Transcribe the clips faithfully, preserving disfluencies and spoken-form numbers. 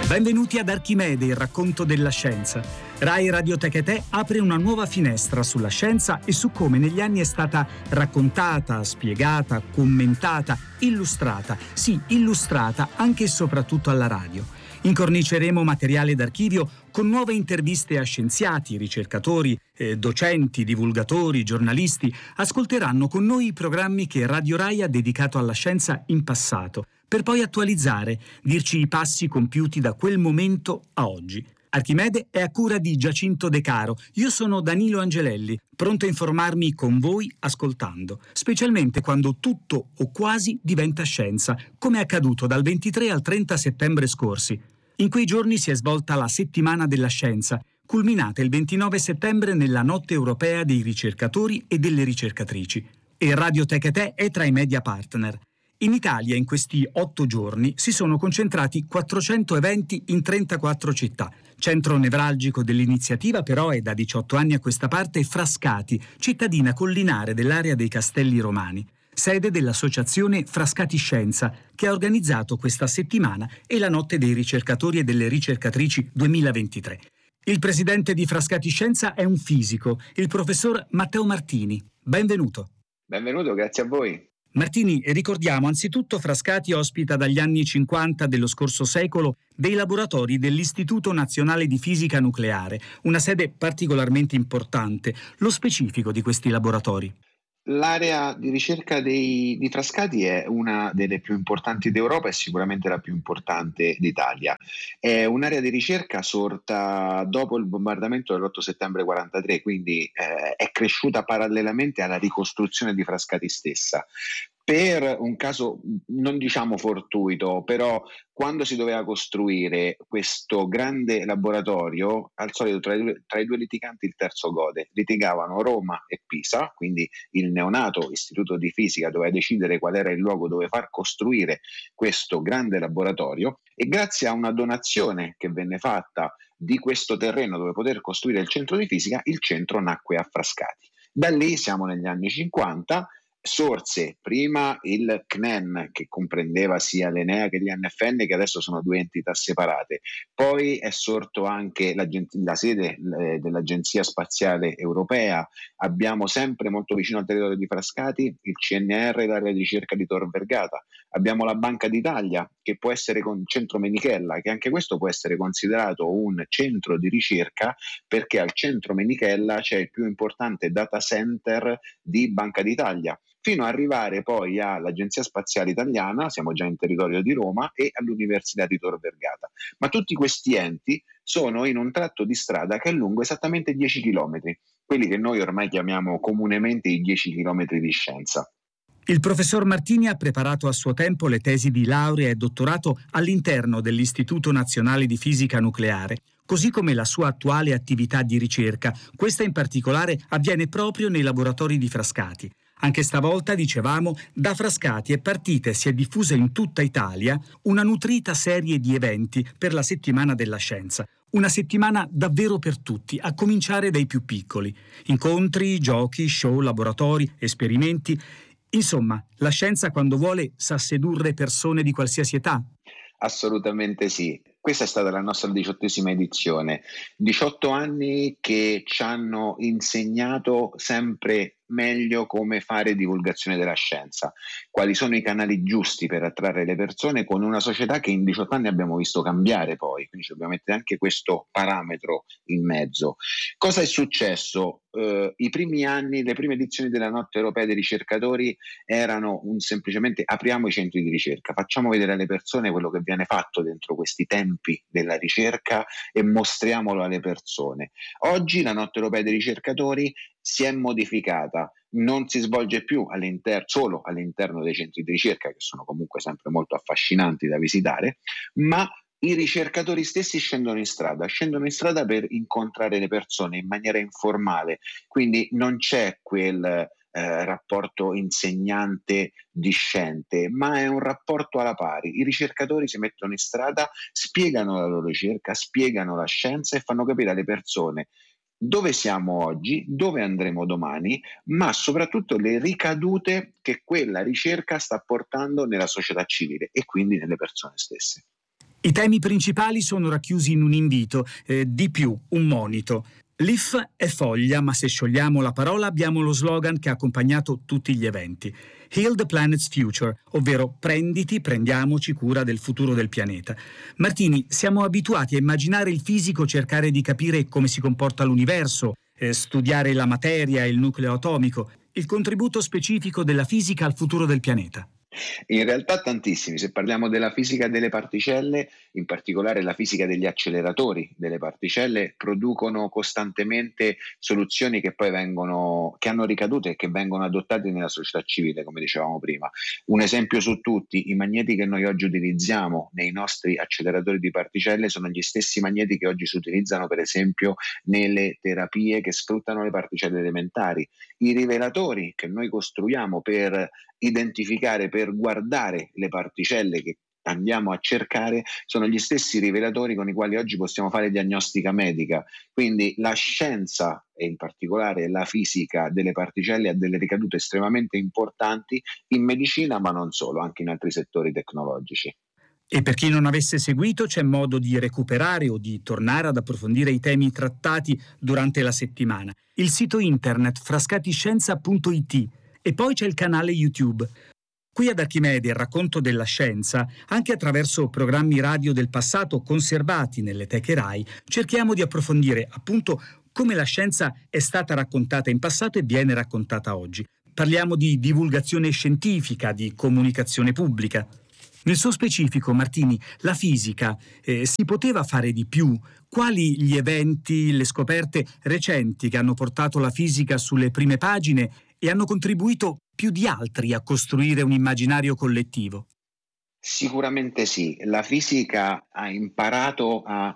Benvenuti ad Archimede, il racconto della scienza. Rai Radioteca Te apre una nuova finestra sulla scienza e su come negli anni è stata raccontata, spiegata, commentata, illustrata. Sì, illustrata anche e soprattutto alla radio. Incorniceremo materiale d'archivio con nuove interviste a scienziati, ricercatori, eh, docenti, divulgatori, giornalisti. Ascolteranno con noi i programmi che Radio Rai ha dedicato alla scienza in passato, per poi attualizzare, dirci i passi compiuti da quel momento a oggi. Archimede è a cura di Giacinto De Caro. Io sono Danilo Angelelli, pronto a informarmi con voi ascoltando, specialmente quando tutto o quasi diventa scienza, come è accaduto dal ventitré al trenta settembre scorsi. In quei giorni si è svolta la Settimana della Scienza, culminata il ventinove settembre nella Notte Europea dei Ricercatori e delle Ricercatrici. E Radioteca Te è tra i media partner. In Italia in questi otto giorni si sono concentrati quattrocento eventi in trentaquattro città. Centro nevralgico dell'iniziativa però è da diciotto anni a questa parte Frascati, cittadina collinare dell'area dei Castelli Romani, sede dell'associazione Frascati Scienza, che ha organizzato questa settimana e la Notte dei Ricercatori e delle Ricercatrici duemilaventitré. Il presidente di Frascati Scienza è un fisico, il professor Matteo Martini. Benvenuto. Benvenuto, grazie a voi. Martini, ricordiamo anzitutto Frascati ospita dagli anni cinquanta dello scorso secolo dei laboratori dell'Istituto Nazionale di Fisica Nucleare, una sede particolarmente importante. Lo specifico di questi laboratori? L'area di ricerca dei, di Frascati è una delle più importanti d'Europa e sicuramente la più importante d'Italia. È un'area di ricerca sorta dopo il bombardamento dell'otto settembre quarantatré, quindi eh, è cresciuta parallelamente alla ricostruzione di Frascati stessa. Per un caso non diciamo fortuito, però quando si doveva costruire questo grande laboratorio, al solito tra i, due, tra i due litiganti il terzo gode. Litigavano Roma e Pisa, quindi il neonato istituto di fisica doveva decidere qual era il luogo dove far costruire questo grande laboratorio, e grazie a una donazione che venne fatta di questo terreno dove poter costruire il centro di fisica, il centro nacque a Frascati. Da lì siamo negli anni cinquanta. Sorse prima il C N E N, che comprendeva sia l'Enea che gli N F N, che adesso sono due entità separate. Poi è sorto anche la, la sede eh, dell'Agenzia Spaziale Europea. Abbiamo sempre molto vicino al territorio di Frascati il C N R, l'area di ricerca di Tor Vergata. Abbiamo la Banca d'Italia, che può essere con Centro Menichella, che anche questo può essere considerato un centro di ricerca, perché al Centro Menichella c'è il più importante data center di Banca d'Italia, fino ad arrivare poi all'Agenzia Spaziale Italiana, siamo già in territorio di Roma, e all'Università di Tor Vergata. Ma tutti questi enti sono in un tratto di strada che è lungo esattamente dieci chilometri, quelli che noi ormai chiamiamo comunemente i dieci chilometri di scienza. Il professor Martini ha preparato a suo tempo le tesi di laurea e dottorato all'interno dell'Istituto Nazionale di Fisica Nucleare, così come la sua attuale attività di ricerca. Questa in particolare avviene proprio nei laboratori di Frascati. Anche stavolta, dicevamo, da Frascati è partita e si è diffusa in tutta Italia una nutrita serie di eventi per la Settimana della Scienza. Una settimana davvero per tutti, a cominciare dai più piccoli. Incontri, giochi, show, laboratori, esperimenti. Insomma, la scienza quando vuole sa sedurre persone di qualsiasi età. Assolutamente sì. Questa è stata la nostra diciottesima edizione. diciotto anni che ci hanno insegnato sempre meglio come fare divulgazione della scienza, quali sono i canali giusti per attrarre le persone, con una società che in diciotto anni abbiamo visto cambiare poi, quindi ci dobbiamo mettere anche questo parametro in mezzo. Cosa è successo? Uh, I primi anni, le prime edizioni della Notte Europea dei Ricercatori erano un semplicemente apriamo i centri di ricerca, facciamo vedere alle persone quello che viene fatto dentro questi tempi della ricerca e mostriamolo alle persone. Oggi la Notte Europea dei Ricercatori si è modificata, non si svolge più all'inter- solo all'interno dei centri di ricerca, che sono comunque sempre molto affascinanti da visitare, ma i ricercatori stessi scendono in strada, scendono in strada per incontrare le persone in maniera informale, quindi non c'è quel eh, rapporto insegnante-discente, ma è un rapporto alla pari. I ricercatori si mettono in strada, spiegano la loro ricerca, spiegano la scienza e fanno capire alle persone dove siamo oggi, dove andremo domani, ma soprattutto le ricadute che quella ricerca sta portando nella società civile e quindi nelle persone stesse. I temi principali sono racchiusi in un invito, eh, di più, un monito. L'I F è foglia, ma se sciogliamo la parola abbiamo lo slogan che ha accompagnato tutti gli eventi. Heal the Planet's Future, ovvero prenditi, prendiamoci cura del futuro del pianeta. Martini, siamo abituati a immaginare il fisico cercare di capire come si comporta l'universo, eh, studiare la materia e il nucleo atomico, il contributo specifico della fisica al futuro del pianeta. In realtà tantissimi, se parliamo della fisica delle particelle, in particolare la fisica degli acceleratori delle particelle, producono costantemente soluzioni che poi vengono, che hanno ricadute e che vengono adottate nella società civile, come dicevamo prima. Un esempio su tutti, i magneti che noi oggi utilizziamo nei nostri acceleratori di particelle sono gli stessi magneti che oggi si utilizzano per esempio nelle terapie che sfruttano le particelle elementari. I rivelatori che noi costruiamo per identificare, per guardare le particelle che andiamo a cercare, sono gli stessi rivelatori con i quali oggi possiamo fare diagnostica medica. Quindi la scienza e in particolare la fisica delle particelle ha delle ricadute estremamente importanti in medicina, ma non solo, anche in altri settori tecnologici. E per chi non avesse seguito c'è modo di recuperare o di tornare ad approfondire i temi trattati durante la settimana. Il sito internet frascatiscienza punto it e poi c'è il canale YouTube. Qui ad Archimede il racconto della scienza, anche attraverso programmi radio del passato conservati nelle teche Rai, cerchiamo di approfondire appunto come la scienza è stata raccontata in passato e viene raccontata oggi. Parliamo di divulgazione scientifica, di comunicazione pubblica. Nel suo specifico, Martini, la fisica eh, si poteva fare di più? Quali gli eventi, le scoperte recenti che hanno portato la fisica sulle prime pagine e hanno contribuito più di altri a costruire un immaginario collettivo? Sicuramente sì, la fisica ha imparato a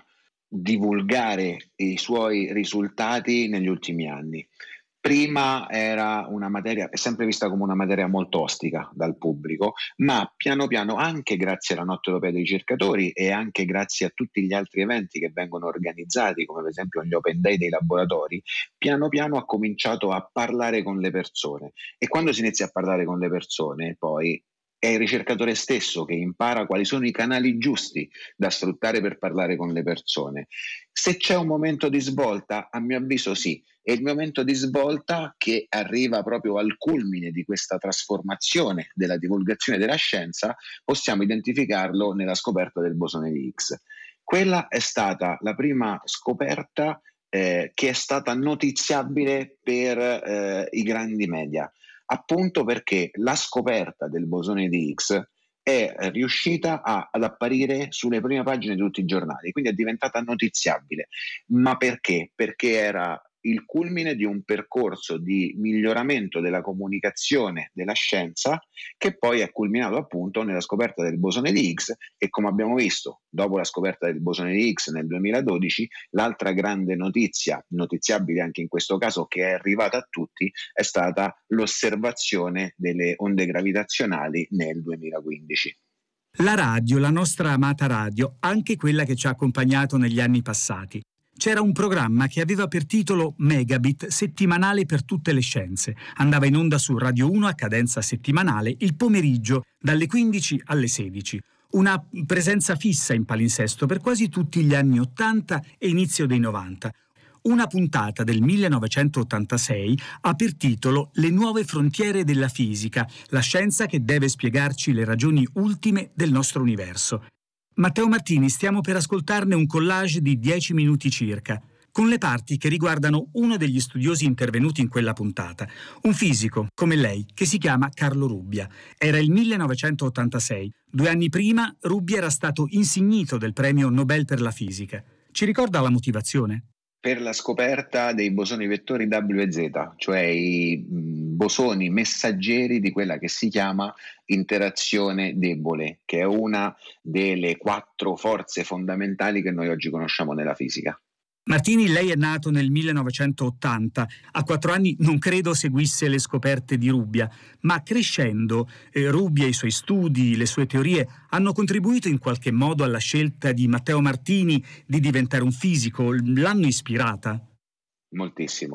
divulgare i suoi risultati negli ultimi anni. Prima era una materia, è sempre vista come una materia molto ostica dal pubblico, ma piano piano, anche grazie alla Notte Europea dei Ricercatori e anche grazie a tutti gli altri eventi che vengono organizzati, come per esempio gli Open Day dei laboratori, piano piano ha cominciato a parlare con le persone. E quando si inizia a parlare con le persone, poi è il ricercatore stesso che impara quali sono i canali giusti da sfruttare per parlare con le persone. Se c'è un momento di svolta, a mio avviso sì, è il momento di svolta che arriva proprio al culmine di questa trasformazione della divulgazione della scienza, possiamo identificarlo nella scoperta del bosone di Higgs. Quella è stata la prima scoperta eh, che è stata notiziabile per eh, i grandi media. Appunto perché la scoperta del bosone di Higgs è riuscita a, ad apparire sulle prime pagine di tutti i giornali, quindi è diventata notiziabile. Ma perché? Perché era il culmine di un percorso di miglioramento della comunicazione della scienza che poi è culminato appunto nella scoperta del bosone di Higgs e, come abbiamo visto, dopo la scoperta del bosone di Higgs nel duemiladodici, l'altra grande notizia, notiziabile anche in questo caso, che è arrivata a tutti, è stata l'osservazione delle onde gravitazionali nel duemilaquindici. La radio, la nostra amata radio, anche quella che ci ha accompagnato negli anni passati. C'era un programma che aveva per titolo Megabit, settimanale per tutte le scienze. Andava in onda su Radio uno a cadenza settimanale il pomeriggio dalle quindici alle sedici. Una presenza fissa in palinsesto per quasi tutti gli anni ottanta e inizio dei novanta. Una puntata del millenovecentottantasei ha per titolo Le nuove frontiere della fisica, la scienza che deve spiegarci le ragioni ultime del nostro universo. Matteo Martini, stiamo per ascoltarne un collage di dieci minuti circa, con le parti che riguardano uno degli studiosi intervenuti in quella puntata, un fisico, come lei, che si chiama Carlo Rubbia. Era il millenovecentottantasei. Due anni prima, Rubbia era stato insignito del premio Nobel per la fisica. Ci ricorda la motivazione? Per la scoperta dei bosoni vettori W Z, cioè i bosoni messaggeri di quella che si chiama interazione debole, che è una delle quattro forze fondamentali che noi oggi conosciamo nella fisica. Martini, lei è nato nel millenovecentottanta, a quattro anni non credo seguisse le scoperte di Rubbia, ma crescendo eh, Rubbia, i suoi studi, le sue teorie hanno contribuito in qualche modo alla scelta di Matteo Martini di diventare un fisico, l'hanno ispirata? Moltissimo.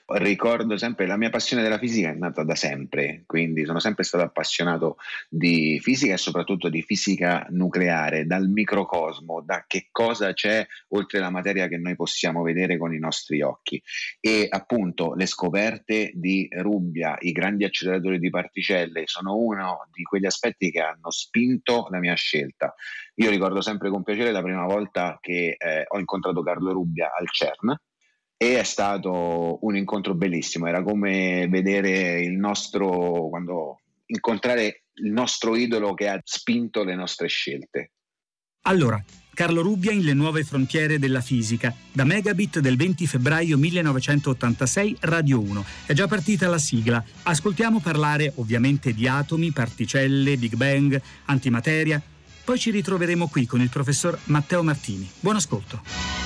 Ricordo sempre, la mia passione della fisica è nata da sempre, quindi sono sempre stato appassionato di fisica e soprattutto di fisica nucleare, dal microcosmo, da che cosa c'è oltre la materia che noi possiamo vedere con i nostri occhi. E appunto le scoperte di Rubbia, i grandi acceleratori di particelle, sono uno di quegli aspetti che hanno spinto la mia scelta. Io ricordo sempre con piacere la prima volta che eh, ho incontrato Carlo Rubbia al CERN, e è stato un incontro bellissimo, era come vedere il nostro, quando incontrare il nostro idolo che ha spinto le nostre scelte. Allora, Carlo Rubbia in Le nuove frontiere della fisica, da Megabit del venti febbraio millenovecentottantasei, Radio uno. È già partita la sigla. Ascoltiamo parlare ovviamente di atomi, particelle, Big Bang, antimateria. Poi ci ritroveremo qui con il professor Matteo Martini. Buon ascolto.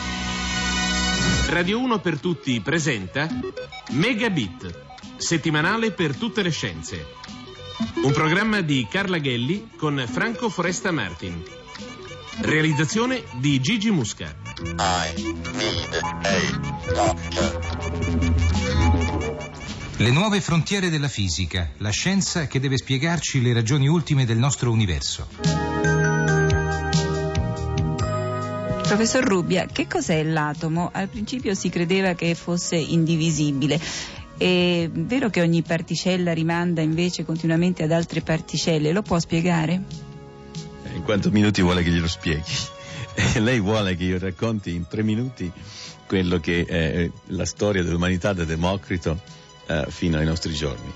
Radio uno per tutti presenta Megabit, settimanale per tutte le scienze. Un programma di Carla Gelli con Franco Foresta Martin. Realizzazione di Gigi Musca. I need a doctor. Le nuove frontiere della fisica, la scienza che deve spiegarci le ragioni ultime del nostro universo. Professor Rubbia, che cos'è l'atomo? Al principio si credeva che fosse indivisibile. È vero che ogni particella rimanda invece continuamente ad altre particelle, lo può spiegare? In quanti minuti vuole che glielo spieghi? Lei vuole che io racconti in tre minuti quello che è la storia dell'umanità da Democrito eh, fino ai nostri giorni.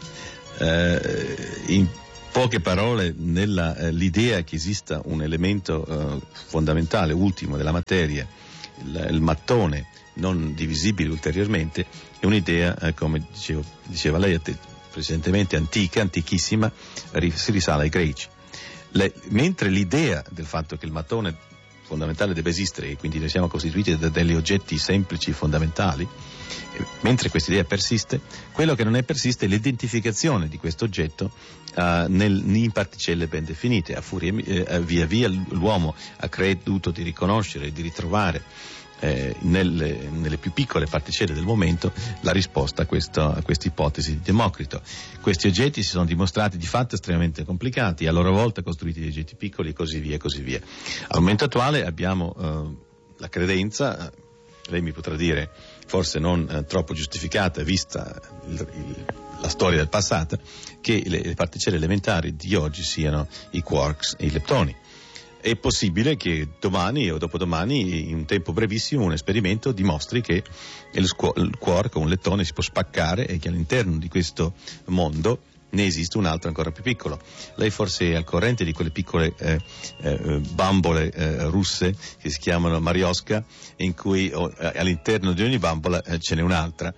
Eh, in poche parole, nella, eh, l'idea che esista un elemento eh, fondamentale, ultimo della materia, il, il mattone non divisibile ulteriormente, è un'idea, eh, come dicevo, diceva lei precedentemente, antica, antichissima, ri, si risale ai greci. Le, mentre l'idea del fatto che il mattone fondamentale deve esistere e quindi noi siamo costituiti da degli oggetti semplici fondamentali, eh, mentre questa idea persiste, quello che non è persiste è l'identificazione di questo oggetto uh, nel, in particelle ben definite. A furia, eh, via via l'uomo ha creduto di riconoscere e di ritrovare eh, nelle, nelle più piccole particelle del momento la risposta a, questo, a questa ipotesi di Democrito. Questi oggetti si sono dimostrati di fatto estremamente complicati, a loro volta costruiti di oggetti piccoli e così via e così via. Al momento attuale abbiamo eh, la credenza, eh, lei mi potrà dire forse non eh, troppo giustificata vista il, il, la storia del passato, che le, le particelle elementari di oggi siano i quarks e i leptoni. È possibile che domani o dopodomani, in un tempo brevissimo, un esperimento dimostri che il, squ- il quark o un lettone si può spaccare e che all'interno di questo mondo ne esiste un altro ancora più piccolo. Lei forse è al corrente di quelle piccole eh, eh, bambole eh, russe che si chiamano Marioska, in cui oh, all'interno di ogni bambola eh, ce n'è un'altra.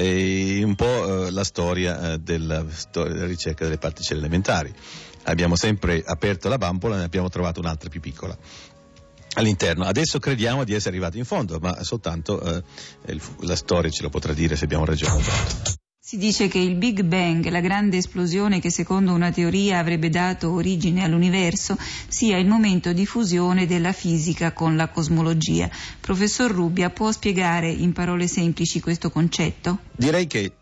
È un po' eh, la storia eh, della, storia della ricerca delle particelle elementari. Abbiamo sempre aperto la bambola e ne abbiamo trovato un'altra più piccola all'interno. Adesso crediamo di essere arrivati in fondo, ma soltanto eh, il, la storia ce lo potrà dire se abbiamo ragione. Si dice che il Big Bang, la grande esplosione che secondo una teoria avrebbe dato origine all'universo, sia il momento di fusione della fisica con la cosmologia. Professor Rubbia, può spiegare in parole semplici questo concetto? Direi che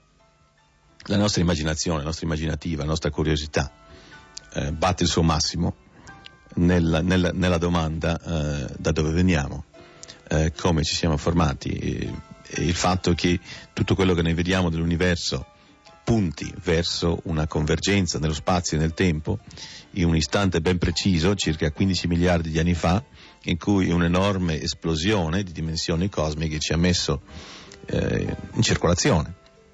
la nostra immaginazione, la nostra immaginativa, la nostra curiosità eh, batte il suo massimo nella, nella, nella domanda eh, da dove veniamo, eh, come ci siamo formati. E, il fatto che tutto quello che noi vediamo dell'universo punti verso una convergenza nello spazio e nel tempo in un istante ben preciso, circa quindici miliardi di anni fa, in cui un'enorme esplosione di dimensioni cosmiche ci ha messo eh, in circolazione.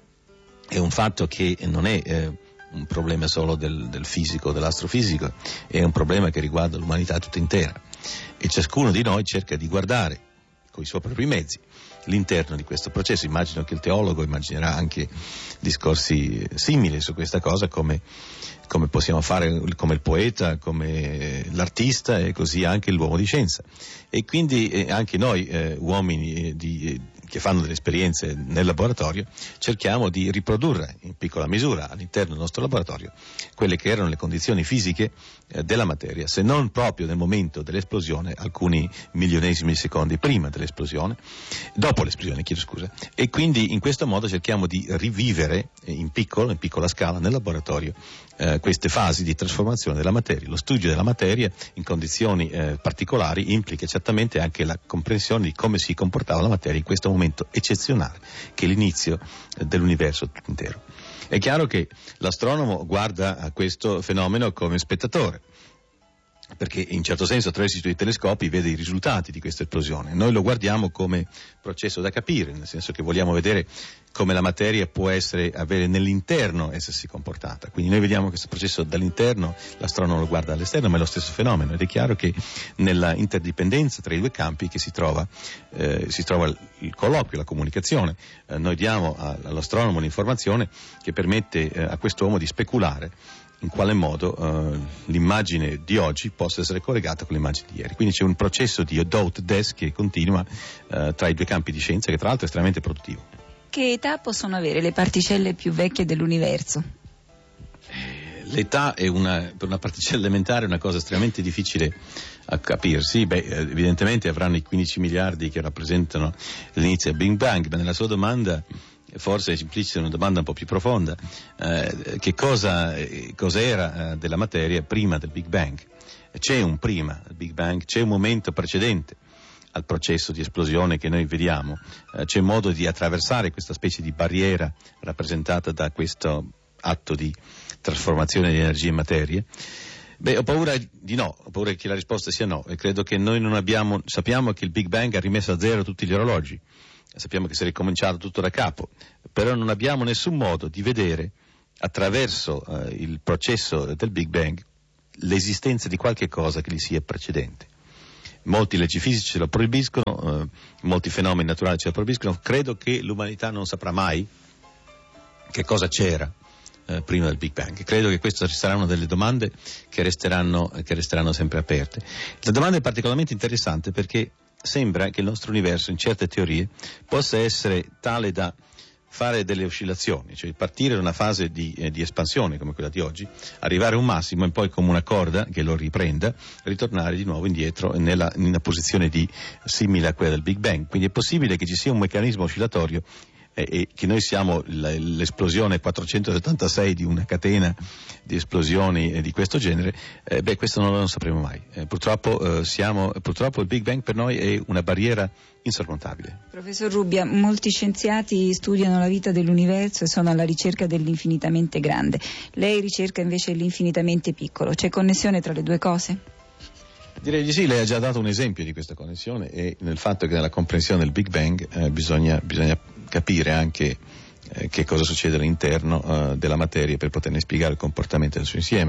È un fatto che non è eh, un problema solo del, del fisico, dell'astrofisico, è un problema che riguarda l'umanità tutta intera, e ciascuno di noi cerca di guardare con i suoi propri mezzi l'interno di questo processo. Immagino che il teologo immaginerà anche discorsi simili su questa cosa, come, come possiamo fare, come il poeta, come l'artista e così anche l'uomo di scienza. E quindi eh, anche noi eh, uomini di, eh, che fanno delle esperienze nel laboratorio, cerchiamo di riprodurre in piccola misura all'interno del nostro laboratorio quelle che erano le condizioni fisiche eh, della materia, se non proprio nel momento dell'esplosione, alcuni milionesimi di secondi prima dell'esplosione, dopo l'esplosione, chiedo scusa, e quindi in questo modo cerchiamo di rivivere in piccolo, in piccola scala nel laboratorio eh, queste fasi di trasformazione della materia. Lo studio della materia in condizioni eh, particolari implica certamente anche la comprensione di come si comportava la materia in questo momento eccezionale, che è l'inizio eh, dell'universo tutto intero. È chiaro che l'astronomo guarda a questo fenomeno come spettatore, perché in certo senso attraverso i suoi telescopi vede i risultati di questa esplosione. Noi lo guardiamo come processo da capire, nel senso che vogliamo vedere come la materia può essere, avere nell'interno essersi comportata. Quindi noi vediamo questo processo dall'interno, l'astronomo lo guarda all'esterno, ma è lo stesso fenomeno, ed è chiaro che nella interdipendenza tra i due campi che si trova, eh, si trova il, il colloquio, la comunicazione. Eh, noi diamo a, all'astronomo un'informazione che permette eh, a quest'uomo di speculare in quale modo uh, l'immagine di oggi possa essere collegata con l'immagine di ieri. Quindi c'è un processo di do-ut-des che continua uh, tra i due campi di scienza, che tra l'altro è estremamente produttivo. Che età possono avere le particelle più vecchie dell'universo? L'età è una, per una particella elementare, una cosa estremamente difficile a capirsi. Beh, evidentemente avranno i quindici miliardi che rappresentano l'inizio del Big Bang, ma nella sua domanda forse è implicita una domanda un po' più profonda. Eh, che cosa eh, cos'era eh, della materia prima del Big Bang? C'è un prima del Big Bang, c'è un momento precedente al processo di esplosione che noi vediamo, eh, c'è modo di attraversare questa specie di barriera rappresentata da questo atto di trasformazione di energia in materia? Beh, ho paura di no, ho paura che la risposta sia no, e credo che noi non abbiamo, sappiamo che il Big Bang ha rimesso a zero tutti gli orologi, sappiamo che si è ricominciato tutto da capo, però non abbiamo nessun modo di vedere attraverso eh, il processo del Big Bang l'esistenza di qualche cosa che gli sia precedente. Molti leggi fisici ce lo proibiscono, eh, molti fenomeni naturali ce lo proibiscono. Credo che l'umanità non saprà mai che cosa c'era eh, prima del Big Bang. Credo che questa sarà una delle domande che resteranno, che resteranno sempre aperte. La domanda è particolarmente interessante perché sembra che il nostro universo, in certe teorie, possa essere tale da fare delle oscillazioni, cioè partire da una fase di, eh, di espansione come quella di oggi, arrivare a un massimo e poi, come una corda che lo riprenda, ritornare di nuovo indietro nella, in una posizione di, simile a quella del Big Bang. Quindi è possibile che ci sia un meccanismo oscillatorio eh, e che noi siamo l- l'esplosione quattrocentosettantasei di una catena di esplosioni eh, di questo genere. Eh, beh, questo non lo sapremo mai. Eh, purtroppo, eh, siamo, purtroppo il Big Bang per noi è una barriera insormontabile. Professor Rubbia, molti scienziati studiano la vita dell'universo e sono alla ricerca dell'infinitamente grande. Lei ricerca invece l'infinitamente piccolo. C'è connessione tra le due cose? Direi di sì, lei ha già dato un esempio di questa connessione, e nel fatto che nella comprensione del Big Bang eh, bisogna, bisogna capire anche eh, che cosa succede all'interno eh, della materia per poterne spiegare il comportamento del suo insieme.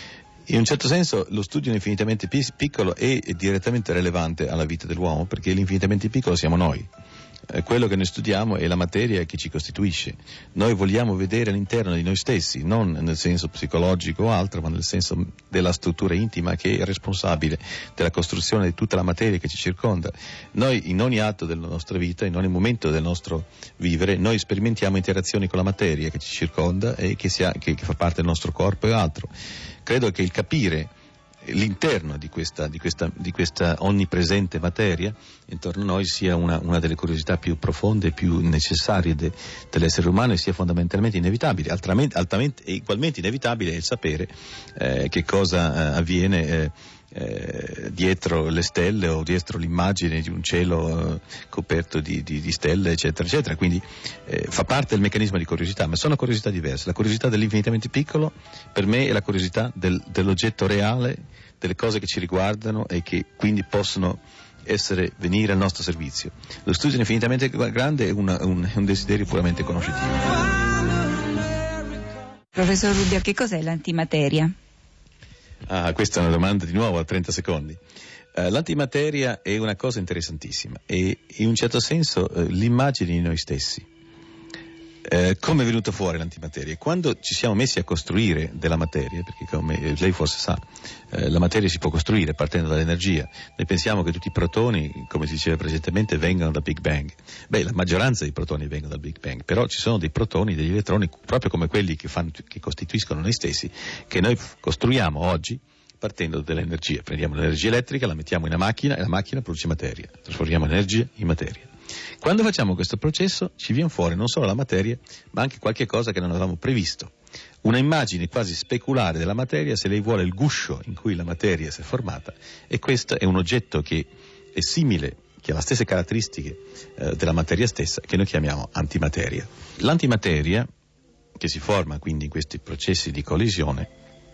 In un certo senso lo studio infinitamente piccolo è direttamente relevante alla vita dell'uomo, perché l'infinitamente piccolo siamo noi. Eh, quello che noi studiamo è la materia che ci costituisce. Noi vogliamo vedere all'interno di noi stessi, non nel senso psicologico o altro, ma nel senso della struttura intima che è responsabile della costruzione di tutta la materia che ci circonda. Noi in ogni atto della nostra vita, in ogni momento del nostro vivere, noi sperimentiamo interazioni con la materia che ci circonda e che, sia, che, che fa parte del nostro corpo e altro. Credo che il capire l'interno di questa, di questa, di questa onnipresente materia intorno a noi sia una, una delle curiosità più profonde e più necessarie de, dell'essere umano, e sia fondamentalmente inevitabile. Altamente, altamente e ugualmente inevitabile è il sapere eh, che cosa eh, avviene eh, eh, dietro le stelle o dietro l'immagine di un cielo eh, coperto di, di, di stelle, eccetera, eccetera. Quindi eh, fa parte del meccanismo di curiosità, ma sono curiosità diverse. La curiosità dell'infinitamente piccolo per me è la curiosità del, dell'oggetto reale, delle cose che ci riguardano e che quindi possono essere, venire al nostro servizio. Lo studio infinitamente grande è, una, un, è un desiderio puramente conoscitivo. Professor Rubbia, che cos'è l'antimateria? Ah, questa è una domanda di nuovo a trenta secondi. Uh, l'antimateria è una cosa interessantissima, e in un certo senso uh, l'immagine di noi stessi. Eh, come è venuto fuori l'antimateria? Quando ci siamo messi a costruire della materia, perché come lei forse sa, eh, la materia si può costruire partendo dall'energia. Noi pensiamo che tutti i protoni, come si diceva precedentemente, vengano dal Big Bang. Beh, la maggioranza dei protoni vengono dal Big Bang, però ci sono dei protoni, degli elettroni, proprio come quelli che, fanno, che costituiscono noi stessi, che noi costruiamo oggi partendo dall'energia. Prendiamo l'energia elettrica, la mettiamo in una macchina e la macchina produce materia. Trasformiamo energia in materia. Quando facciamo questo processo ci viene fuori non solo la materia, ma anche qualche cosa che non avevamo previsto. Una immagine quasi speculare della materia, se lei vuole, il guscio in cui la materia si è formata, e questo è un oggetto che è simile, che ha le stesse caratteristiche eh, della materia stessa, che noi chiamiamo antimateria. L'antimateria, che si forma quindi in questi processi di collisione,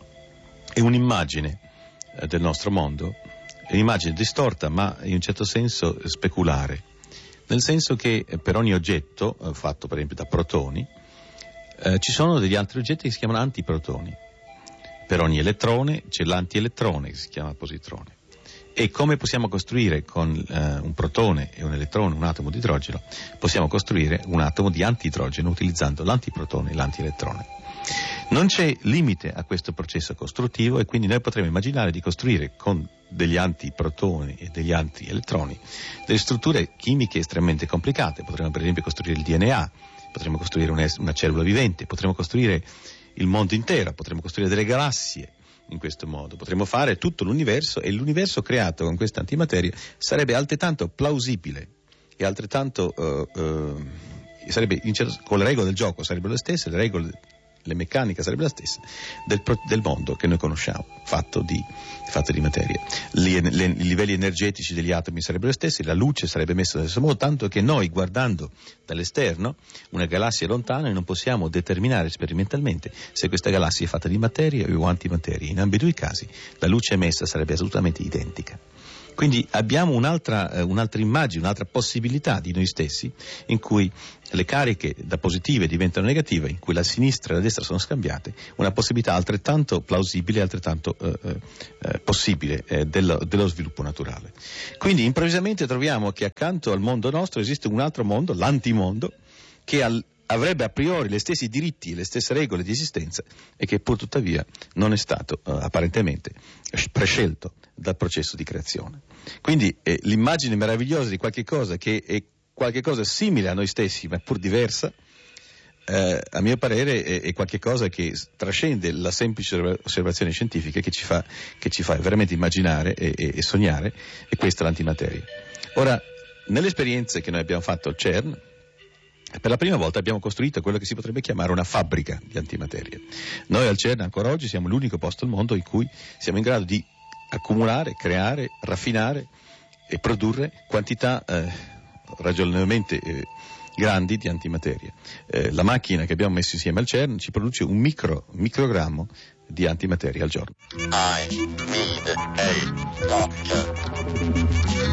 è un'immagine eh, del nostro mondo, è un'immagine distorta ma in un certo senso speculare. Nel senso che per ogni oggetto, eh, fatto per esempio da protoni, eh, ci sono degli altri oggetti che si chiamano antiprotoni. Per ogni elettrone c'è l'antielettrone che si chiama positrone. E come possiamo costruire con eh, un protone e un elettrone, un atomo di idrogeno, possiamo costruire un atomo di antidrogeno utilizzando l'antiprotone e l'antielettrone. Non c'è limite a questo processo costruttivo e quindi noi potremmo immaginare di costruire con degli antiprotoni e degli antielettroni delle strutture chimiche estremamente complicate. Potremmo per esempio costruire il D N A, potremmo costruire una cellula vivente, potremmo costruire il mondo intero, potremmo costruire delle galassie in questo modo, potremmo fare tutto l'universo, e l'universo creato con questa antimateria sarebbe altrettanto plausibile e altrettanto uh, uh, sarebbe, con le regole del gioco sarebbero le stesse, le regole, le meccaniche sarebbero la stessa del, del mondo che noi conosciamo, fatto di, fatto di materia. Li, le, I livelli energetici degli atomi sarebbero gli stessi, la luce sarebbe messa allo stesso modo, tanto che noi, guardando dall'esterno una galassia lontana, non possiamo determinare sperimentalmente se questa galassia è fatta di materia o antimateria. In ambedue i casi la luce emessa sarebbe assolutamente identica. Quindi abbiamo un'altra, eh, un'altra immagine, un'altra possibilità di noi stessi, in cui le cariche da positive diventano negative, in cui la sinistra e la destra sono scambiate, una possibilità altrettanto plausibile e altrettanto eh, eh, possibile eh, dello, dello sviluppo naturale. Quindi improvvisamente troviamo che accanto al mondo nostro esiste un altro mondo, l'antimondo, che al, avrebbe a priori gli stessi diritti e le stesse regole di esistenza e che pur tuttavia non è stato eh, apparentemente prescelto dal processo di creazione. Quindi eh, l'immagine meravigliosa di qualche cosa che è qualche cosa simile a noi stessi ma pur diversa, eh, a mio parere è, è qualche cosa che trascende la semplice osservazione scientifica, che ci fa, che ci fa veramente immaginare e, e, e sognare, e questa è l'antimateria. Ora, nelle esperienze che noi abbiamo fatto al CERN, per la prima volta abbiamo costruito quello che si potrebbe chiamare una fabbrica di antimateria. Noi al CERN ancora oggi siamo l'unico posto al mondo in cui siamo in grado di accumulare, creare, raffinare e produrre quantità eh, ragionevolmente eh, grandi di antimateria. Eh, la macchina che abbiamo messo insieme al CERN ci produce un micro, microgrammo di antimateria al giorno. I need a doctor.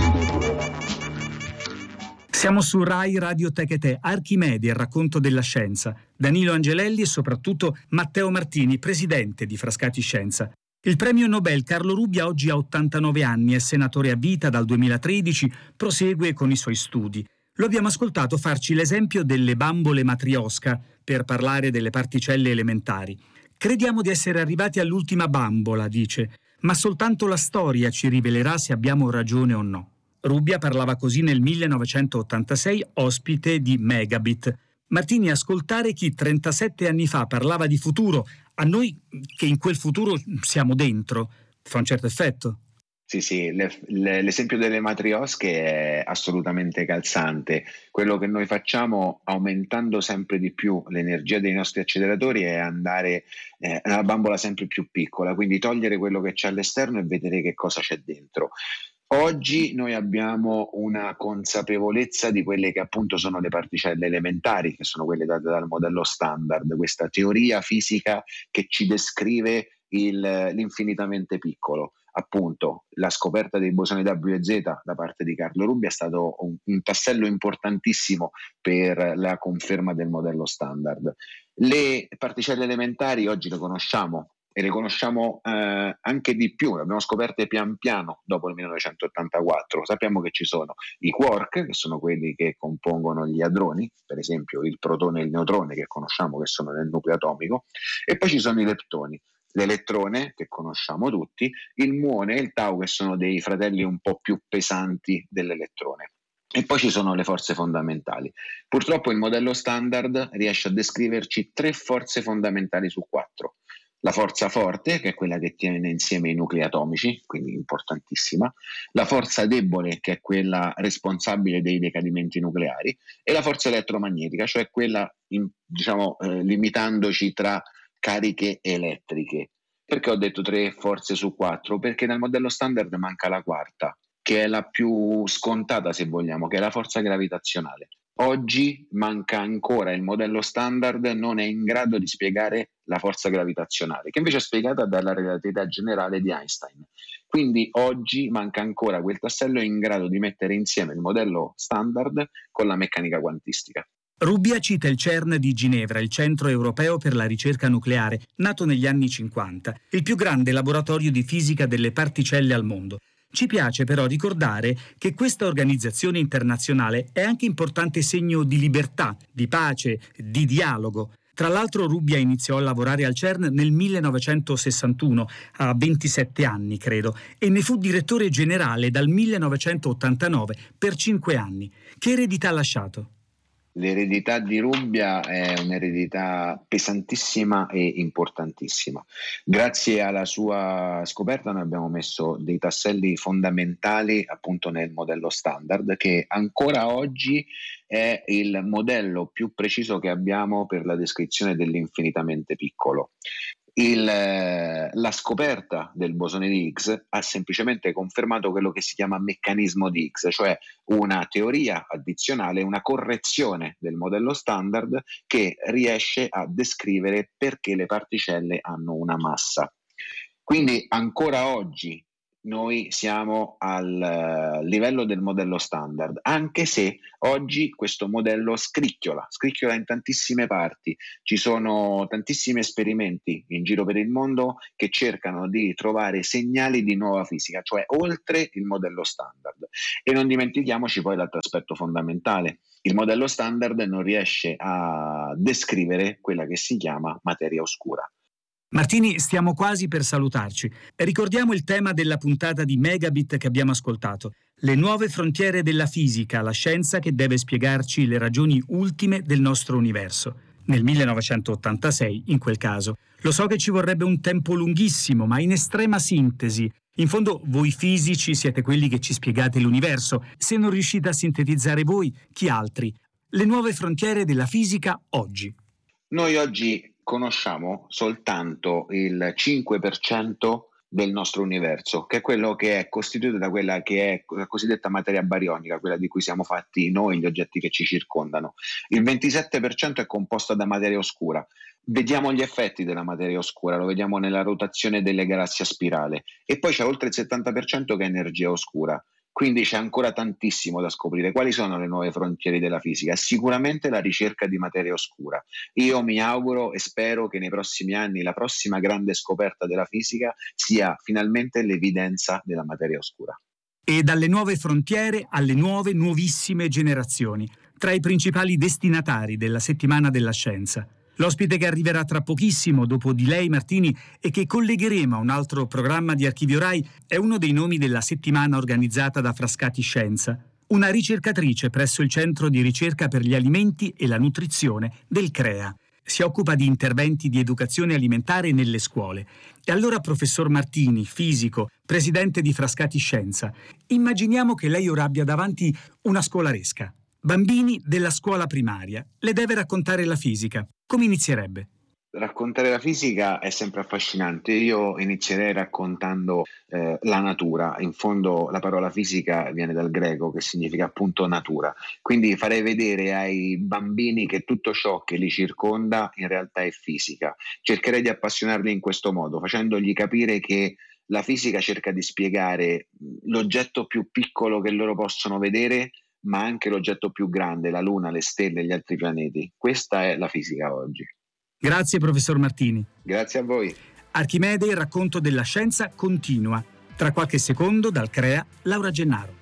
Siamo su Rai Radio Techetè, Archimede, il racconto della scienza. Danilo Angelelli e soprattutto Matteo Martini, presidente di Frascati Scienza. Il premio Nobel Carlo Rubbia oggi ha ottantanove anni, è senatore a vita dal duemilatredici, prosegue con i suoi studi. Lo abbiamo ascoltato farci l'esempio delle bambole matrioska per parlare delle particelle elementari. Crediamo di essere arrivati all'ultima bambola, dice, ma soltanto la storia ci rivelerà se abbiamo ragione o no. Rubbia parlava così nel millenovecentottantasei, ospite di Megabit. Martini, ascoltare chi trentasette anni fa parlava di futuro, a noi che in quel futuro siamo dentro, fa un certo effetto. Sì, sì, le, le, l'esempio delle matriosche è assolutamente calzante. Quello che noi facciamo, aumentando sempre di più l'energia dei nostri acceleratori, è andare eh, alla bambola sempre più piccola, quindi togliere quello che c'è all'esterno e vedere che cosa c'è dentro. Oggi noi abbiamo una consapevolezza di quelle che appunto sono le particelle elementari, che sono quelle date dal modello standard, questa teoria fisica che ci descrive il, l'infinitamente piccolo. Appunto, la scoperta dei bosoni W e Z da parte di Carlo Rubbia è stato un, un tassello importantissimo per la conferma del modello standard. Le particelle elementari oggi le conosciamo e le conosciamo eh, anche di più, le abbiamo scoperte pian piano dopo il millenovecentottantaquattro. Sappiamo che ci sono i quark, che sono quelli che compongono gli hadroni, per esempio il protone e il neutrone, che conosciamo che sono nel nucleo atomico, e poi ci sono i leptoni, l'elettrone che conosciamo tutti, il muone e il tau, che sono dei fratelli un po' più pesanti dell'elettrone. E poi ci sono le forze fondamentali. Purtroppo il modello standard riesce a descriverci tre forze fondamentali su quattro. La forza forte, che è quella che tiene insieme i nuclei atomici, quindi importantissima, la forza debole, che è quella responsabile dei decadimenti nucleari, e la forza elettromagnetica, cioè quella, in, diciamo, eh, limitandoci tra cariche elettriche. Perché ho detto tre forze su quattro? Perché nel modello standard manca la quarta, che è la più scontata, se vogliamo, che è la forza gravitazionale. Oggi manca ancora, il modello standard non è in grado di spiegare la forza gravitazionale, che invece è spiegata dalla relatività generale di Einstein. Quindi oggi manca ancora quel tassello in grado di mettere insieme il modello standard con la meccanica quantistica. Rubbia cita il CERN di Ginevra, il Centro Europeo per la Ricerca Nucleare, nato negli anni cinquanta, il più grande laboratorio di fisica delle particelle al mondo. Ci piace però ricordare che questa organizzazione internazionale è anche importante segno di libertà, di pace, di dialogo. Tra l'altro Rubbia iniziò a lavorare al CERN nel millenovecentosessantuno, a ventisette anni credo, e ne fu direttore generale dal millenovecentottantanove per cinque anni. Che eredità ha lasciato? L'eredità di Rubbia è un'eredità pesantissima e importantissima. Grazie alla sua scoperta noi abbiamo messo dei tasselli fondamentali appunto nel modello standard, che ancora oggi è il modello più preciso che abbiamo per la descrizione dell'infinitamente piccolo. Il, la scoperta del bosone di Higgs ha semplicemente confermato quello che si chiama meccanismo di Higgs, cioè una teoria addizionale, una correzione del modello standard che riesce a descrivere perché le particelle hanno una massa. Quindi ancora oggi noi siamo al uh, livello del modello standard, anche se oggi questo modello scricchiola, scricchiola in tantissime parti. Ci sono tantissimi esperimenti in giro per il mondo che cercano di trovare segnali di nuova fisica, cioè oltre il modello standard. E non dimentichiamoci poi l'altro aspetto fondamentale. Il modello standard non riesce a descrivere quella che si chiama materia oscura. Martini, stiamo quasi per salutarci. Ricordiamo il tema della puntata di Megabit che abbiamo ascoltato. Le nuove frontiere della fisica, la scienza che deve spiegarci le ragioni ultime del nostro universo. Nel millenovecentottantasei, in quel caso. Lo so che ci vorrebbe un tempo lunghissimo, ma in estrema sintesi. In fondo, voi fisici siete quelli che ci spiegate l'universo. Se non riuscite a sintetizzare voi, chi altri? Le nuove frontiere della fisica oggi. Noi oggi conosciamo soltanto il cinque per cento del nostro universo, che è quello che è costituito da quella che è la cosiddetta materia barionica, quella di cui siamo fatti noi, gli oggetti che ci circondano. Il ventisette per cento è composto da materia oscura. Vediamo gli effetti della materia oscura, lo vediamo nella rotazione delle galassie a spirale, e poi c'è oltre il settanta per cento che è energia oscura. Quindi c'è ancora tantissimo da scoprire. Quali sono le nuove frontiere della fisica? Sicuramente la ricerca di materia oscura. Io mi auguro e spero che nei prossimi anni la prossima grande scoperta della fisica sia finalmente l'evidenza della materia oscura. E dalle nuove frontiere alle nuove, nuovissime generazioni, tra i principali destinatari della Settimana della Scienza. L'ospite che arriverà tra pochissimo dopo di lei, Martini, e che collegheremo a un altro programma di Archivio Rai, è uno dei nomi della settimana organizzata da Frascati Scienza, una ricercatrice presso il Centro di Ricerca per gli Alimenti e la Nutrizione del CREA. Si occupa di interventi di educazione alimentare nelle scuole. E allora, professor Martini, fisico, presidente di Frascati Scienza, immaginiamo che lei ora abbia davanti una scolaresca. Bambini della scuola primaria. Le deve raccontare la fisica. Come inizierebbe? Raccontare la fisica è sempre affascinante. Io inizierei raccontando eh, la natura. In fondo la parola fisica viene dal greco, che significa appunto natura. Quindi farei vedere ai bambini che tutto ciò che li circonda in realtà è fisica. Cercherei di appassionarli in questo modo, facendogli capire che la fisica cerca di spiegare l'oggetto più piccolo che loro possono vedere, ma anche l'oggetto più grande, la Luna, le stelle, gli altri pianeti. Questa è la fisica oggi. Grazie professor Martini. Grazie a voi. Archimede, il racconto della scienza continua. Tra qualche secondo dal CREA, Laura Gennaro.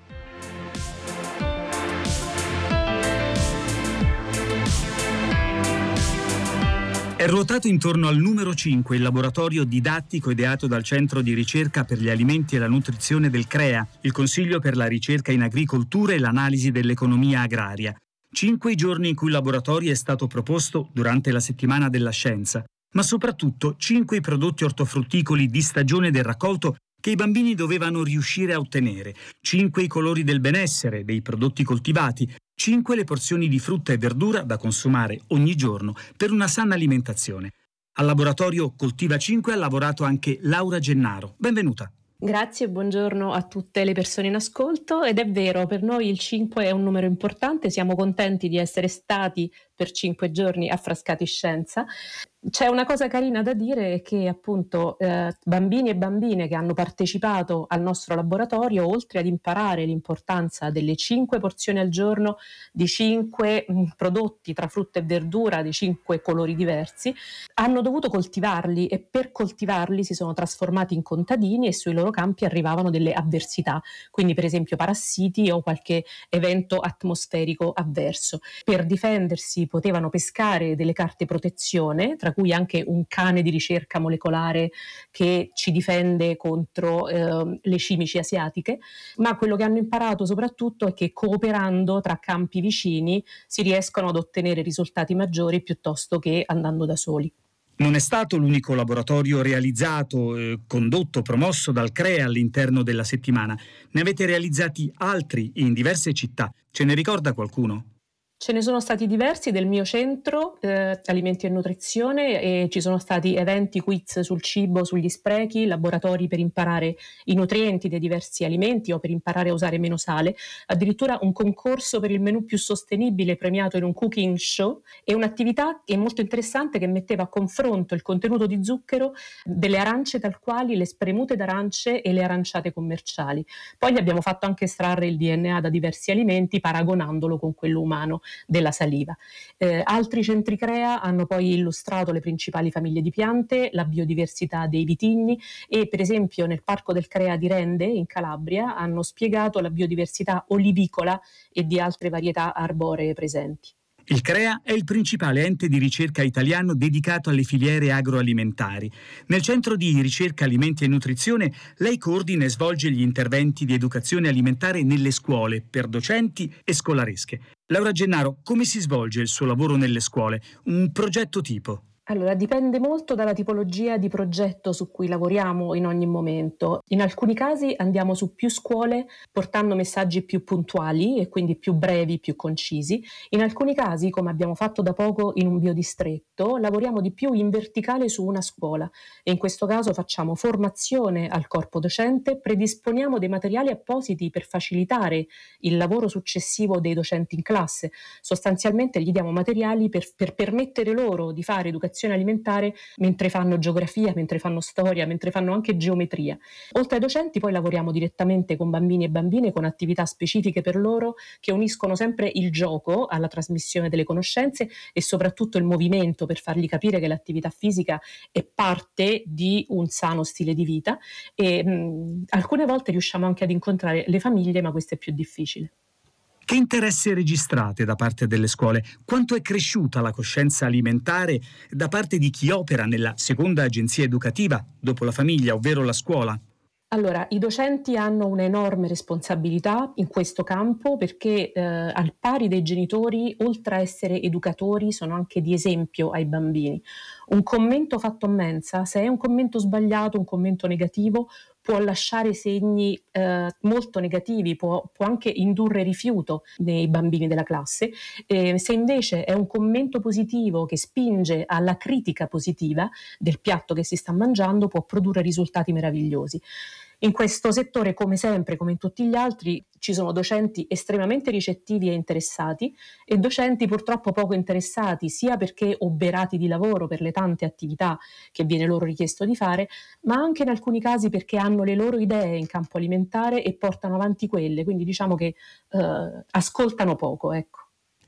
È ruotato intorno al numero cinque, il laboratorio didattico ideato dal Centro di ricerca per gli alimenti e la nutrizione del CREA, il Consiglio per la ricerca in agricoltura e l'analisi dell'economia agraria. Cinque i giorni in cui il laboratorio è stato proposto durante la settimana della scienza, ma soprattutto cinque i prodotti ortofrutticoli di stagione del raccolto che i bambini dovevano riuscire a ottenere, cinque i colori del benessere dei prodotti coltivati, cinque le porzioni di frutta e verdura da consumare ogni giorno per una sana alimentazione. Al laboratorio Coltiva cinque ha lavorato anche Laura Gennaro. Benvenuta. Grazie e buongiorno a tutte le persone in ascolto. Ed è vero, per noi il cinque è un numero importante, siamo contenti di essere stati per cinque giorni a Frascati Scienza. C'è una cosa carina da dire, che appunto eh, bambini e bambine che hanno partecipato al nostro laboratorio, oltre ad imparare l'importanza delle cinque porzioni al giorno di cinque mh, prodotti tra frutta e verdura di cinque colori diversi, hanno dovuto coltivarli, e per coltivarli si sono trasformati in contadini e sui loro campi arrivavano delle avversità, quindi per esempio parassiti o qualche evento atmosferico avverso. Per difendersi potevano pescare delle carte protezione, tra cui anche un cane di ricerca molecolare che ci difende contro eh, le cimici asiatiche, ma quello che hanno imparato soprattutto è che cooperando tra campi vicini si riescono ad ottenere risultati maggiori piuttosto che andando da soli. Non è stato l'unico laboratorio realizzato, eh, condotto, promosso dal CREA all'interno della settimana. Ne avete realizzati altri in diverse città. Ce ne ricorda qualcuno? Ce ne sono stati diversi del mio centro, eh, alimenti e nutrizione, e ci sono stati eventi, quiz sul cibo, sugli sprechi, laboratori per imparare i nutrienti dei diversi alimenti o per imparare a usare meno sale, addirittura un concorso per il menù più sostenibile premiato in un cooking show, e un'attività che è molto interessante che metteva a confronto il contenuto di zucchero delle arance tal quali, le spremute d'arance e le aranciate commerciali. Poi gli abbiamo fatto anche estrarre il D N A da diversi alimenti paragonandolo con quello umano della saliva. Eh, altri centri CREA hanno poi illustrato le principali famiglie di piante, la biodiversità dei vitigni, e per esempio nel parco del CREA di Rende in Calabria hanno spiegato la biodiversità olivicola e di altre varietà arboree presenti. Il CREA è il principale ente di ricerca italiano dedicato alle filiere agroalimentari. Nel Centro di ricerca alimenti e nutrizione lei coordina e svolge gli interventi di educazione alimentare nelle scuole per docenti e scolaresche. Laura Gennaro, come si svolge il suo lavoro nelle scuole? Un progetto tipo? Allora, dipende molto dalla tipologia di progetto su cui lavoriamo in ogni momento. In alcuni casi andiamo su più scuole portando messaggi più puntuali e quindi più brevi, più concisi. In alcuni casi, come abbiamo fatto da poco in un biodistretto, lavoriamo di più in verticale su una scuola, e in questo caso facciamo formazione al corpo docente, predisponiamo dei materiali appositi per facilitare il lavoro successivo dei docenti in classe. Sostanzialmente gli diamo materiali per, per permettere loro di fare educazione alimentare mentre fanno geografia, mentre fanno storia, mentre fanno anche geometria. Oltre ai docenti poi lavoriamo direttamente con bambini e bambine con attività specifiche per loro che uniscono sempre il gioco alla trasmissione delle conoscenze e soprattutto il movimento, per fargli capire che l'attività fisica è parte di un sano stile di vita, e mh, alcune volte riusciamo anche ad incontrare le famiglie, ma questo è più difficile. Che interesse registrate da parte delle scuole? Quanto è cresciuta la coscienza alimentare da parte di chi opera nella seconda agenzia educativa, dopo la famiglia, ovvero la scuola? Allora, i docenti hanno un'enorme responsabilità in questo campo perché eh, al pari dei genitori, oltre a essere educatori, sono anche di esempio ai bambini. Un commento fatto a mensa, se è un commento sbagliato, un commento negativo, può lasciare segni eh, molto negativi, può, può anche indurre rifiuto nei bambini della classe. Eh, se invece è un commento positivo che spinge alla critica positiva del piatto che si sta mangiando, può produrre risultati meravigliosi. In questo settore, come sempre, come in tutti gli altri, ci sono docenti estremamente ricettivi e interessati e docenti purtroppo poco interessati, sia perché oberati di lavoro per le tante attività che viene loro richiesto di fare, ma anche in alcuni casi perché hanno le loro idee in campo alimentare e portano avanti quelle, quindi diciamo che eh, ascoltano poco, ecco.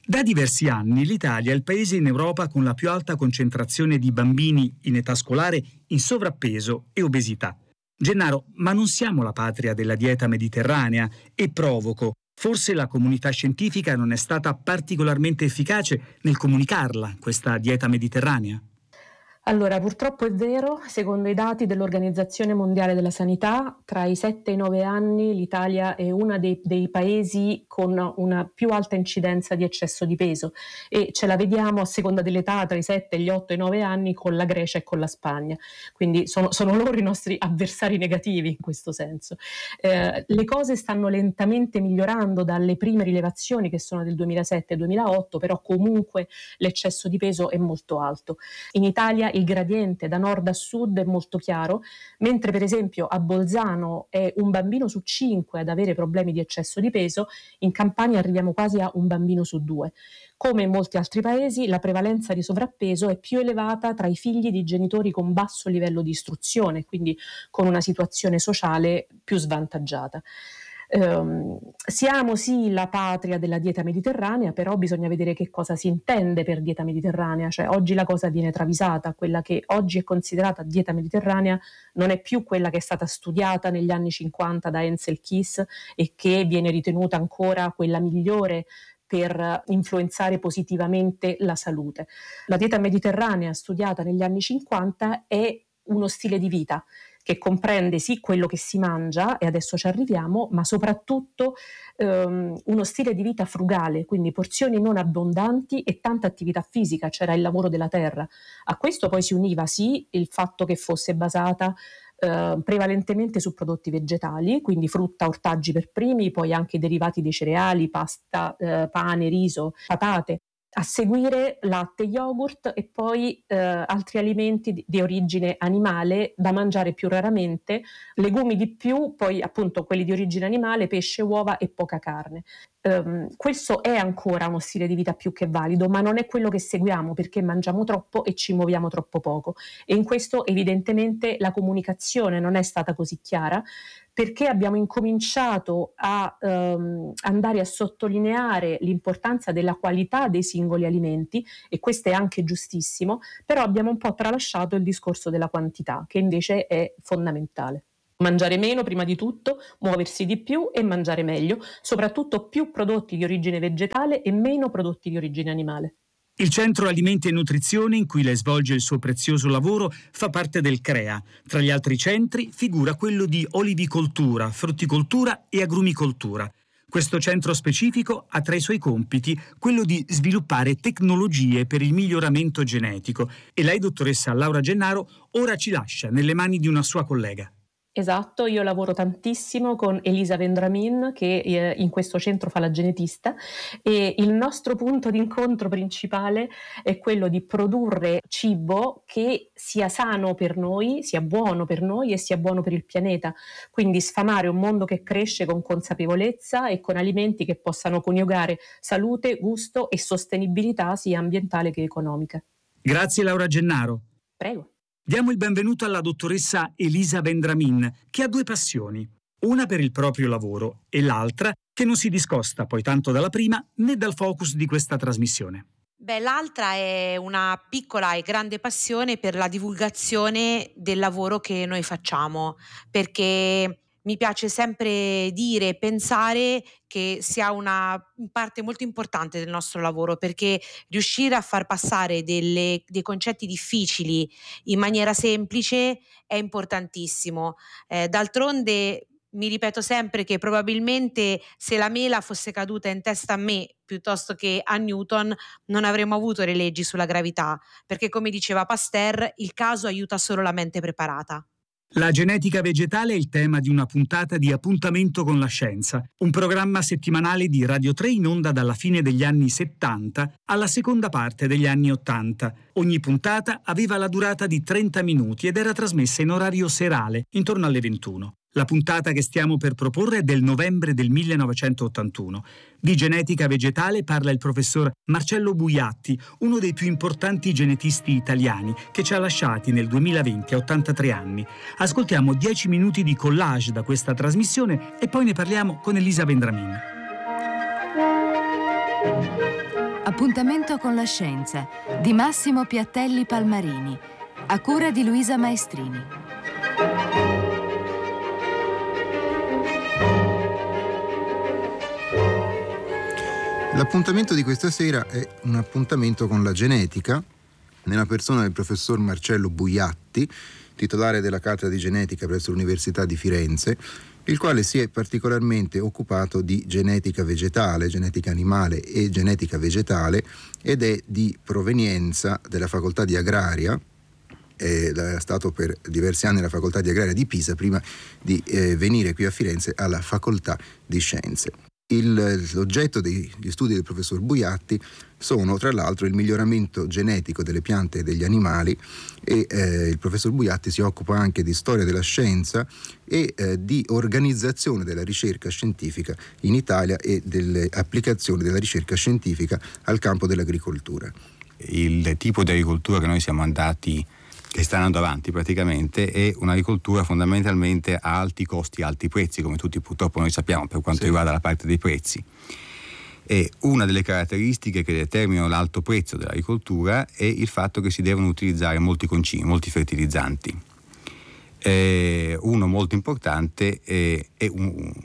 Da diversi anni l'Italia è il paese in Europa con la più alta concentrazione di bambini in età scolare in sovrappeso e obesità. Gennaro, ma non siamo la patria della dieta mediterranea? E provoco, forse la comunità scientifica non è stata particolarmente efficace nel comunicarla, questa dieta mediterranea? Allora, purtroppo è vero, secondo i dati dell'Organizzazione Mondiale della Sanità, tra i sette e i nove anni l'Italia è uno dei, dei paesi con una più alta incidenza di eccesso di peso e ce la vediamo a seconda dell'età tra i sette, gli otto e i nove anni con la Grecia e con la Spagna. Quindi sono, sono loro i nostri avversari negativi in questo senso. Eh, le cose stanno lentamente migliorando dalle prime rilevazioni che sono del duemilasette e duemilaotto, però comunque l'eccesso di peso è molto alto. In Italia il gradiente da nord a sud è molto chiaro, mentre per esempio a Bolzano è un bambino su cinque ad avere problemi di eccesso di peso, in Campania arriviamo quasi a un bambino su due. Come in molti altri paesi, la prevalenza di sovrappeso è più elevata tra i figli di genitori con basso livello di istruzione, quindi con una situazione sociale più svantaggiata. Um, siamo sì la patria della dieta mediterranea, però bisogna vedere che cosa si intende per dieta mediterranea, cioè oggi la cosa viene travisata, quella che oggi è considerata dieta mediterranea non è più quella che è stata studiata negli anni cinquanta da Hensel Keys e che viene ritenuta ancora quella migliore per influenzare positivamente la salute. La dieta mediterranea studiata negli anni cinquanta è uno stile di vita che comprende sì quello che si mangia, e adesso ci arriviamo, ma soprattutto ehm, uno stile di vita frugale, quindi porzioni non abbondanti e tanta attività fisica, c'era il lavoro della terra. A questo poi si univa sì il fatto che fosse basata eh, prevalentemente su prodotti vegetali, quindi frutta, ortaggi per primi, poi anche derivati dei cereali, pasta, eh, pane, riso, patate. A seguire latte, yogurt e poi eh, altri alimenti di, di origine animale da mangiare più raramente, legumi di più, poi appunto quelli di origine animale, pesce, uova e poca carne. Um, questo è ancora uno stile di vita più che valido, ma non è quello che seguiamo perché mangiamo troppo e ci muoviamo troppo poco, e in questo evidentemente la comunicazione non è stata così chiara, perché abbiamo incominciato a um, andare a sottolineare l'importanza della qualità dei singoli alimenti, e questo è anche giustissimo, però abbiamo un po' tralasciato il discorso della quantità, che invece è fondamentale. Mangiare meno prima di tutto, muoversi di più e mangiare meglio, soprattutto più prodotti di origine vegetale e meno prodotti di origine animale. Il Centro Alimenti e Nutrizione, in cui lei svolge il suo prezioso lavoro, fa parte del CREA. Tra gli altri centri figura quello di olivicoltura, frutticoltura e agrumicoltura. Questo centro specifico ha tra i suoi compiti quello di sviluppare tecnologie per il miglioramento genetico, e lei, dottoressa Laura Gennaro, ora ci lascia nelle mani di una sua collega. Esatto, io lavoro tantissimo con Elisa Vendramin, che eh, in questo centro fa la genetista, e il nostro punto di incontro principale è quello di produrre cibo che sia sano per noi, sia buono per noi e sia buono per il pianeta, quindi sfamare un mondo che cresce con consapevolezza e con alimenti che possano coniugare salute, gusto e sostenibilità sia ambientale che economica. Grazie Laura Gennaro. Prego. Diamo il benvenuto alla dottoressa Elisa Vendramin, che ha due passioni, una per il proprio lavoro e l'altra che non si discosta poi tanto dalla prima né dal focus di questa trasmissione. Beh, l'altra è una piccola e grande passione per la divulgazione del lavoro che noi facciamo, perché mi piace sempre dire e pensare che sia una parte molto importante del nostro lavoro, perché riuscire a far passare delle, dei concetti difficili in maniera semplice è importantissimo. Eh, d'altronde mi ripeto sempre che probabilmente se la mela fosse caduta in testa a me piuttosto che a Newton non avremmo avuto le leggi sulla gravità, perché come diceva Pasteur, il caso aiuta solo la mente preparata. La genetica vegetale è il tema di una puntata di Appuntamento con la Scienza, un programma settimanale di Radio tre in onda dalla fine degli anni settanta alla seconda parte degli anni ottanta. Ogni puntata aveva la durata di trenta minuti ed era trasmessa in orario serale, intorno alle ventuno. La puntata che stiamo per proporre è del novembre del millenovecentottantuno. Di genetica vegetale parla il professor Marcello Buiatti, uno dei più importanti genetisti italiani, che ci ha lasciati nel duemilaventi a ottantatré anni. Ascoltiamo dieci minuti di collage da questa trasmissione e poi ne parliamo con Elisa Vendramin. L'appuntamento con la scienza di Massimo Piattelli Palmarini, a cura di Luisa Maestrini. L'appuntamento di questa sera è un appuntamento con la genetica, nella persona del professor Marcello Buiatti, titolare della cattedra di genetica presso l'Università di Firenze, il quale si è particolarmente occupato di genetica vegetale, genetica animale e genetica vegetale, ed è di provenienza della facoltà di agraria. È stato per diversi anni alla facoltà di agraria di Pisa prima di eh, venire qui a Firenze alla facoltà di scienze. Il, l'oggetto degli studi del professor Buiatti sono tra l'altro il miglioramento genetico delle piante e degli animali, e eh, il professor Buiatti si occupa anche di storia della scienza e eh, di organizzazione della ricerca scientifica in Italia e delle applicazioni della ricerca scientifica al campo dell'agricoltura. Il tipo di agricoltura che noi siamo andati che sta andando avanti praticamente è un'agricoltura fondamentalmente a alti costi, alti prezzi, come tutti purtroppo noi sappiamo per quanto sì. riguarda la parte dei prezzi. E una delle caratteristiche che determinano l'alto prezzo dell'agricoltura è il fatto che si devono utilizzare molti concimi, molti fertilizzanti. E uno molto importante è, è un,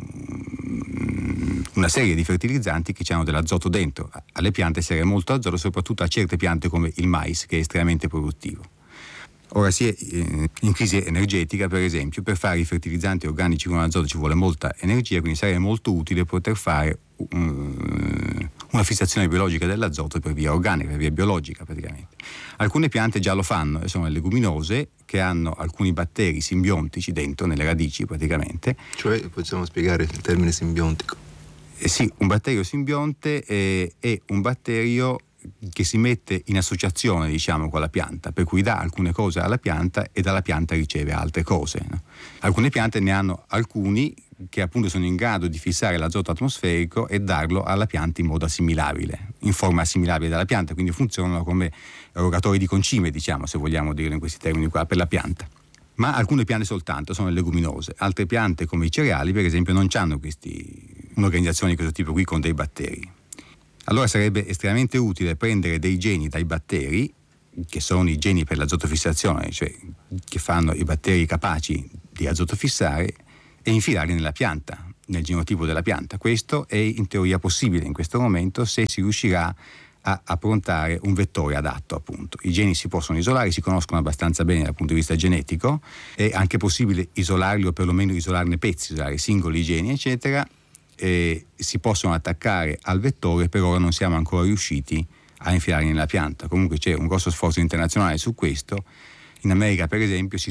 una serie di fertilizzanti che hanno dell'azoto dentro. Alle piante serve molto azoto, soprattutto a certe piante come il mais, che è estremamente produttivo. Ora si è in crisi energetica, per esempio, per fare i fertilizzanti organici con azoto ci vuole molta energia, quindi sarebbe molto utile poter fare um, una fissazione biologica dell'azoto per via organica, per via biologica praticamente. Alcune piante già lo fanno, e sono le leguminose, che hanno alcuni batteri simbiontici dentro, nelle radici praticamente. Cioè, possiamo spiegare il termine simbiontico? Eh sì, un batterio simbionte è, è un batterio che si mette in associazione, diciamo, con la pianta, per cui dà alcune cose alla pianta e dalla pianta riceve altre cose, no? Alcune piante ne hanno alcuni che appunto sono in grado di fissare l'azoto atmosferico e darlo alla pianta in modo assimilabile, in forma assimilabile dalla pianta, quindi funzionano come erogatori di concime, diciamo, se vogliamo dirlo in questi termini qua, per la pianta. Ma alcune piante soltanto sono leguminose, altre piante come i cereali per esempio non hanno questi, un'organizzazione di questo tipo qui con dei batteri. Allora sarebbe estremamente utile prendere dei geni dai batteri, che sono i geni per l'azotofissazione, cioè che fanno i batteri capaci di azotofissare, e infilarli nella pianta, nel genotipo della pianta. Questo è in teoria possibile in questo momento se si riuscirà a approntare un vettore adatto, appunto. I geni si possono isolare, si conoscono abbastanza bene dal punto di vista genetico, è anche possibile isolarli o perlomeno isolarne pezzi, isolare singoli geni, eccetera. Eh, si possono attaccare al vettore, per ora non siamo ancora riusciti a infilarli nella pianta. Comunque c'è un grosso sforzo internazionale su questo. In America per esempio si